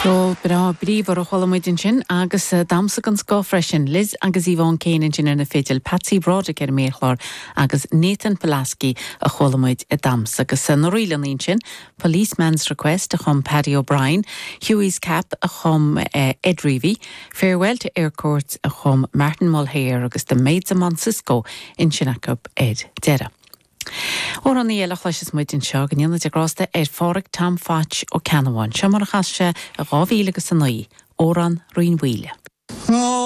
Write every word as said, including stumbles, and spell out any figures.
Rol bra bríomhar a cholamuidin sin agus damsa gan scá freisin Liz agus Yvonne Céanan sin na féidir Patsy Broderick ar méchlár agus Nathan Pulaski a cholamuid a damsa agus na rilanín sin Policeman's Request a chum Paddy O'Brien, Hughie's Cap a chum uh, Ed Reevy, Farewell to Air Courts a chum Martin Mulhare agus the Maids of Moncisco in Shinnacup Ed Dera. Or an íile chluis muid in seo gan dhéanana deagrásta ar fáric Tam Fach ó Canavan. Se mar a chaise a gábhíle agus an naí, óran roin bhuile.